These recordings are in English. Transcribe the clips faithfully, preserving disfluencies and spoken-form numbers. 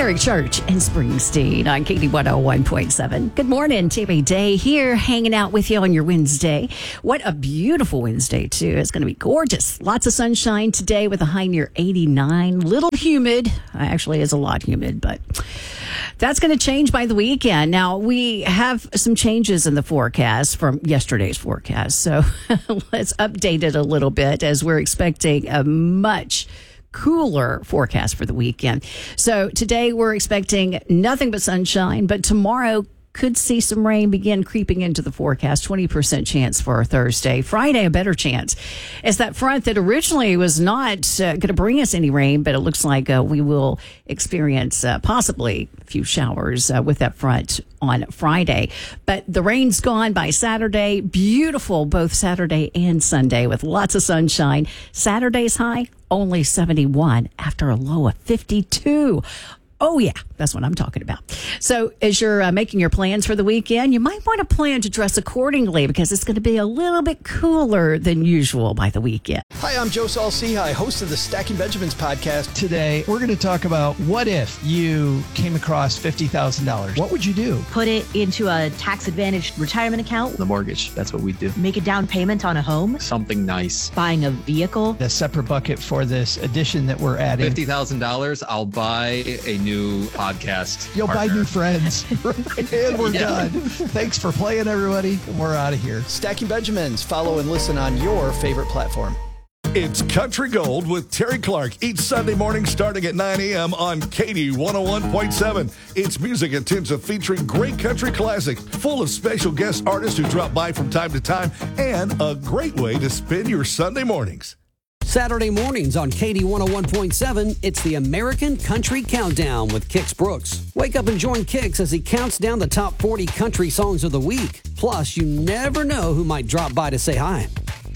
Eric Church and Springsteen on K D one oh one point seven. Good morning, Tammy Day here, hanging out with you on your Wednesday. What a beautiful Wednesday, too. It's going to be gorgeous. Lots of sunshine today with a high near eighty-nine. Little humid. Actually, it's a lot humid, but that's going to change by the weekend. Now, we have some changes in the forecast from yesterday's forecast, so let's update it a little bit as we're expecting a much cooler forecast for the weekend. So today we're expecting nothing but sunshine, but tomorrow could see some rain begin creeping into the forecast. twenty percent chance for Thursday. Friday, a better chance. It's that front that originally was not uh, going to bring us any rain, but it looks like uh, we will experience uh, possibly a few showers uh, with that front on Friday. But the rain's gone by Saturday. Beautiful both Saturday and Sunday with lots of sunshine. Saturday's high, only seventy-one after a low of fifty-two. Oh, yeah, that's what I'm talking about. So as you're uh, making your plans for the weekend, you might want to plan to dress accordingly because it's going to be a little bit cooler than usual by the weekend. Hi, I'm Joe Saul-Sehy, host of the Stacking Benjamins podcast. Today, we're going to talk about what if you came across fifty thousand dollars? What would you do? Put it into a tax-advantaged retirement account. The mortgage, that's what we do. Make a down payment on a home. Something nice. Buying a vehicle. The separate bucket for this addition that we're adding. fifty thousand dollars, I'll buy a new podcast. You'll partner. buy new friends. And we're Yeah. done. Thanks for playing, everybody. And we're out of here. Stacking Benjamins. Follow and listen on your favorite platform. It's Country Gold with Terry Clark each Sunday morning starting at nine a.m. on K D one oh one point seven. It's music intensive featuring great country classics, full of special guest artists who drop by from time to time, and a great way to spend your Sunday mornings. Saturday mornings on K D one oh one point seven, it's the American Country Countdown with Kix Brooks. Wake up and join Kix as he counts down the top forty country songs of the week. Plus, you never know who might drop by to say hi.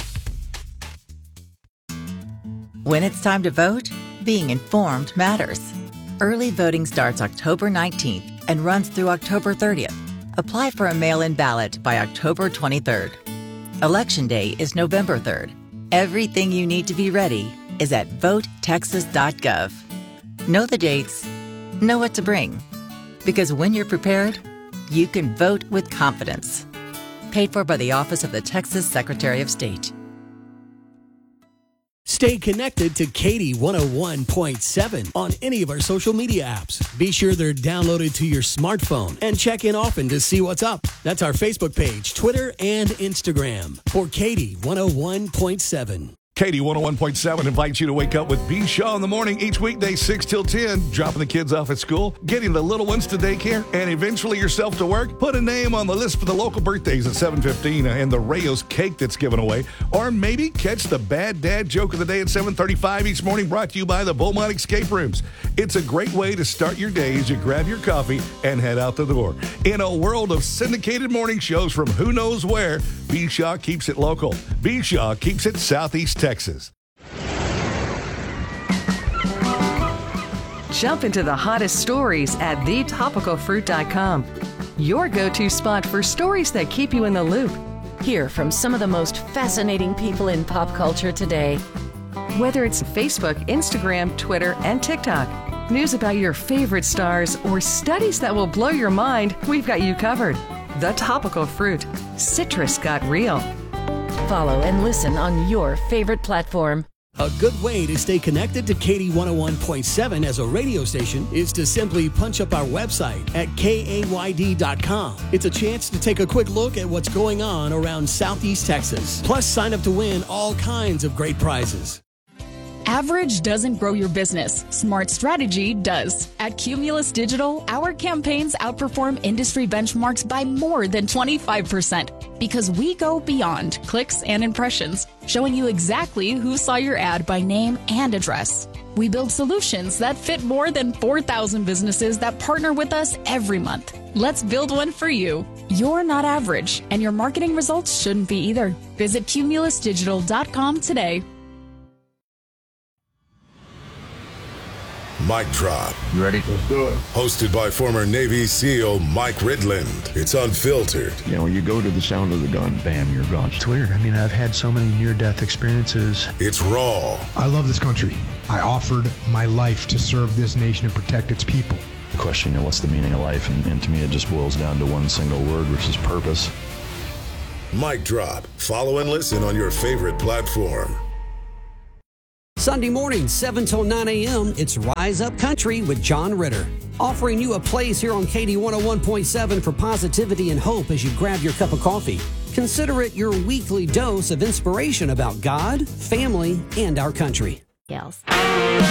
When it's time to vote, being informed matters. Early voting starts October nineteenth and runs through October thirtieth. Apply for a mail-in ballot by October twenty-third. Election day is November third. Everything you need to be ready is at vote texas dot gov. Know the dates, know what to bring. Because when you're prepared, you can vote with confidence. Paid for by the Office of the Texas Secretary of State. Stay connected to K D one oh one point seven on any of our social media apps. Be sure they're downloaded to your smartphone and check in often to see what's up. That's our Facebook page, Twitter, and Instagram for K D one oh one point seven. K D one oh one point seven invites you to wake up with B. Shaw in the morning each weekday, six till ten, dropping the kids off at school, getting the little ones to daycare, and eventually yourself to work. Put a name on the list for the local birthdays at seven fifteen and the Rayo's cake that's given away. Or maybe catch the bad dad joke of the day at seven thirty-five each morning, brought to you by the Beaumont Escape Rooms. It's a great way to start your day as you grab your coffee and head out the door. In a world of syndicated morning shows from who knows where, B. Shaw keeps it local. B. Shaw keeps it Southeast Texas. Texas. Jump into the hottest stories at the topical fruit dot com. Your go-to spot for stories that keep you in the loop. Hear from some of the most fascinating people in pop culture today. Whether it's Facebook, Instagram, Twitter, and TikTok, news about your favorite stars, or studies that will blow your mind, we've got you covered. The Topical Fruit. Citrus got real. Follow and listen on your favorite platform. A good way to stay connected to K D one oh one point seven as a radio station is to simply punch up our website at K A Y D dot com. It's a chance to take a quick look at what's going on around Southeast Texas. Plus, sign up to win all kinds of great prizes. Average doesn't grow your business. Smart strategy does. At Cumulus Digital, our campaigns outperform industry benchmarks by more than twenty-five percent because we go beyond clicks and impressions, showing you exactly who saw your ad by name and address. We build solutions that fit more than four thousand businesses that partner with us every month. Let's build one for you. You're not average, and your marketing results shouldn't be either. Visit cumulus digital dot com today. Mic Drop. You ready? Let's do it. Hosted by former Navy SEAL Mike Ridland. It's unfiltered. You know, you go to the sound of the gun, bam, you're gone. It's weird. I mean, I've had so many near-death experiences. It's raw. I love this country. I offered my life to serve this nation and protect its people. The question, you know, what's the meaning of life? And, and to me, it just boils down to one single word, which is purpose. Mic Drop. Follow and listen on your favorite platform. Sunday morning, seven till nine a.m., it's Rise Up Country with John Ritter. Offering you a place here on K D one oh one point seven for positivity and hope as you grab your cup of coffee. Consider it your weekly dose of inspiration about God, family, and our country. Yes.